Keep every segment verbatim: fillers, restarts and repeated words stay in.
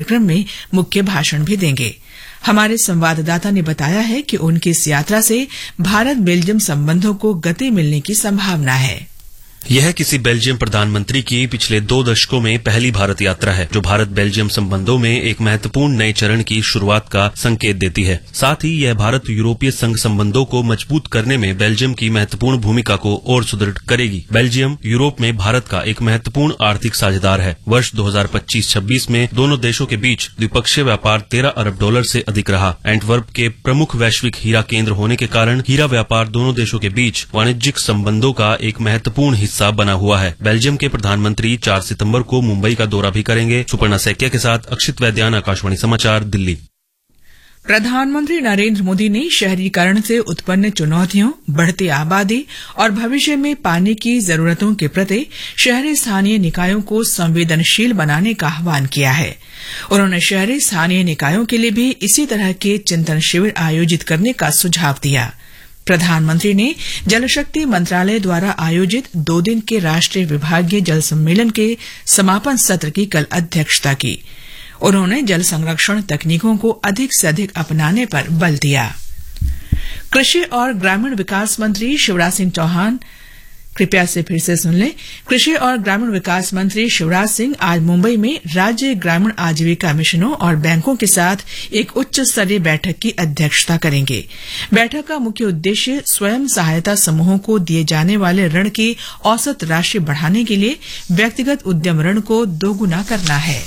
कार्यक्रम में मुख्य भाषण भी देंगे। हमारे संवाददाता ने बताया है कि उनकी इस यात्रा से भारत बेल्जियम संबंधों को गति मिलने की संभावना है। यह किसी बेल्जियम प्रधानमंत्री की पिछले दो दशकों में पहली भारत यात्रा है, जो भारत बेल्जियम संबंधों में एक महत्वपूर्ण नए चरण की शुरुआत का संकेत देती है। साथ ही यह भारत यूरोपीय संघ संबंधों को मजबूत करने में बेल्जियम की महत्वपूर्ण भूमिका को और सुदृढ़ करेगी। बेल्जियम यूरोप में भारत का एक महत्वपूर्ण आर्थिक साझेदार है। वर्ष दो हजार पच्चीस छब्बीस में दोनों देशों के बीच द्विपक्षीय व्यापार तेरह अरब डॉलर से अधिक रहा। एंटवर्प के प्रमुख वैश्विक हीरा केंद्र होने के कारण हीरा व्यापार दोनों देशों के बीच वाणिज्यिक संबंधों का एक महत्वपूर्ण हिस्सा बना हुआ है। बेल्जियम के प्रधानमंत्री चार सितंबर को मुंबई का दौरा भी करेंगे। सुपर्णा सैकिया के साथ अक्षित वैद्यान, आकाशवाणी समाचार, दिल्ली। प्रधानमंत्री नरेंद्र मोदी ने शहरीकरण से उत्पन्न चुनौतियों, बढ़ती आबादी और भविष्य में पानी की जरूरतों के प्रति शहरी स्थानीय निकायों को संवेदनशील बनाने का आह्वान किया है। उन्होंने शहरी स्थानीय निकायों के लिए भी इसी तरह के चिंतन शिविर आयोजित करने का सुझाव दिया। प्रधानमंत्री ने जल शक्ति मंत्रालय द्वारा आयोजित दो दिन के राष्ट्रीय विभागीय जल सम्मेलन के समापन सत्र की कल अध्यक्षता की। उन्होंने जल संरक्षण तकनीकों को अधिक से अधिक अपनाने पर बल दिया। कृषि और ग्रामीण विकास मंत्री शिवराज सिंह चौहान कृपया से फिर से सुन लें। कृषि और ग्रामीण विकास मंत्री शिवराज सिंह आज मुंबई में राज्य ग्रामीण आजीविका मिशनों और बैंकों के साथ एक उच्च स्तरीय बैठक की अध्यक्षता करेंगे। बैठक का मुख्य उद्देश्य स्वयं सहायता समूहों को दिए जाने वाले ऋण की औसत राशि बढ़ाने के लिए व्यक्तिगत उद्यम ऋण को दोगुना करना है।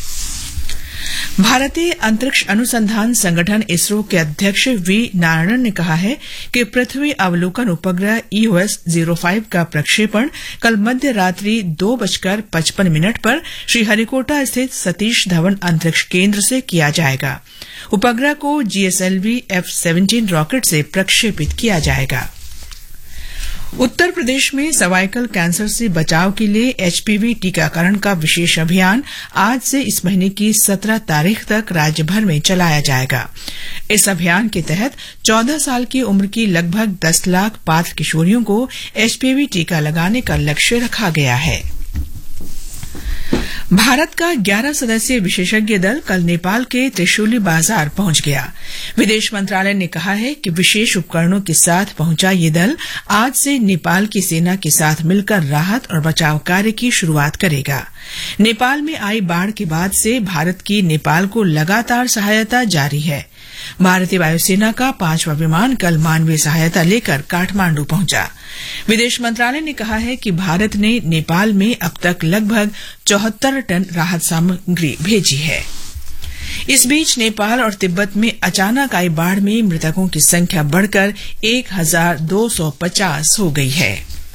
भारतीय अंतरिक्ष अनुसंधान संगठन इसरो के अध्यक्ष वी नारायणन ने कहा है कि पृथ्वी अवलोकन उपग्रह ईओएस जीरो फाइव का प्रक्षेपण कल मध्य रात्रि दो बजकर पचपन मिनट पर श्रीहरिकोटा स्थित सतीश धवन अंतरिक्ष केंद्र से किया जाएगा। उपग्रह को जीएसएलवी एफ सेवेंटीन रॉकेट से प्रक्षेपित किया जाएगा। उत्तर प्रदेश में सर्वाइकल कैंसर से बचाव के लिए एचपीवी टीकाकरण का विशेष अभियान आज से इस महीने की सत्रह तारीख तक राज्य भर में चलाया जाएगा। इस अभियान के तहत चौदह साल की उम्र की लगभग दस लाख पात्र किशोरियों को एचपीवी टीका लगाने का लक्ष्य रखा गया है। भारत का ग्यारह सदस्यीय विशेषज्ञ दल कल नेपाल के त्रिशूली बाजार पहुंच गया। विदेश मंत्रालय ने कहा है कि विशेष उपकरणों के साथ पहुंचा ये दल आज से नेपाल की सेना के साथ मिलकर राहत और बचाव कार्य की शुरुआत करेगा। नेपाल में आई बाढ़ के बाद से भारत की नेपाल को लगातार सहायता जारी है। भारतीय वायुसेना का पांचवा विमान कल मानवीय सहायता लेकर काठमांडू पहुंचा। विदेश मंत्रालय ने कहा है कि भारत ने नेपाल में अब तक लगभग चौहत्तर टन राहत सामग्री भेजी है। इस बीच नेपाल और तिब्बत में अचानक आई बाढ़ में मृतकों की संख्या बढ़कर एक हजार दो सौ पचास हो गई है।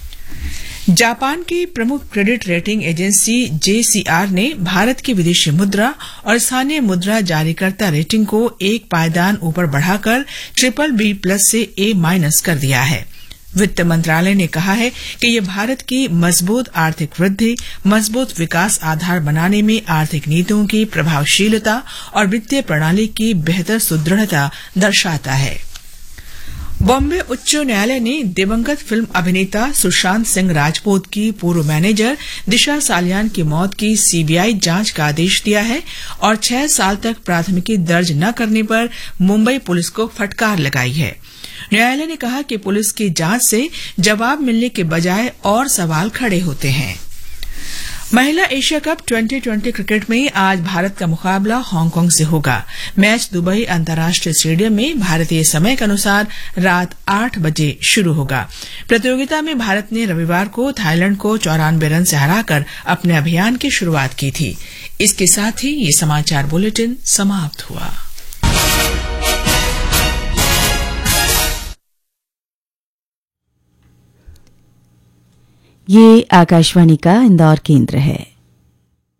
जापान की प्रमुख क्रेडिट रेटिंग एजेंसी जेसीआर ने भारत की विदेशी मुद्रा और स्थानीय मुद्रा जारीकर्ता रेटिंग को एक पायदान ऊपर बढ़ाकर ट्रिपल बी प्लस से ए माइनस कर दिया है। वित्त मंत्रालय ने कहा है कि यह भारत की मजबूत आर्थिक वृद्धि, मजबूत विकास आधार बनाने में आर्थिक नीतियों की प्रभावशीलता और वित्तीय प्रणाली की बेहतर सुदृढ़ता दर्शाता है। बॉम्बे उच्च न्यायालय ने दिवंगत फिल्म अभिनेता सुशांत सिंह राजपूत की पूर्व मैनेजर दिशा सालियान की मौत की सीबीआई जांच का आदेश दिया है और छह साल तक प्राथमिकी दर्ज न करने पर मुंबई पुलिस को फटकार लगाई है। न्यायालय ने कहा कि पुलिस की जांच से जवाब मिलने के बजाय और सवाल खड़े होते हैं। महिला Asia cup twenty twenty cricket में आज भारत का मुकाबला हांगकांग से होगा। मैच दुबई अंतर्राष्ट्रीय स्टेडियम में भारतीय समय के अनुसार रात आठ बजे शुरू होगा। प्रतियोगिता में भारत ने रविवार को थाईलैंड को चौरानवे रन से हराकर अपने अभियान की शुरुआत की थी। इसके साथ ही ये समाचार बुलेटिन समाप्त हुआ। ये आकाशवाणी का इंदौर केंद्र है।